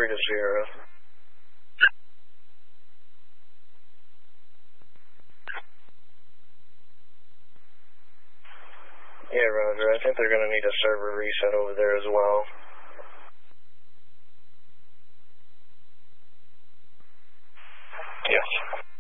to Sierra. Yeah, Roger. I think they're going to need a server reset over there as well. Yes.